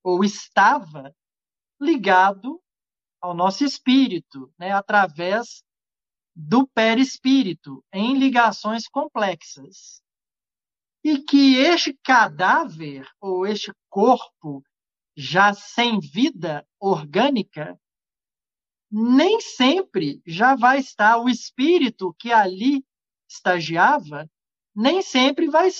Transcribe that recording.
ou estava ligado ao nosso espírito, né, através do perispírito, em ligações complexas. E que este cadáver, ou este corpo já sem vida orgânica, nem sempre já vai estar o espírito que ali estagiava, nem sempre vai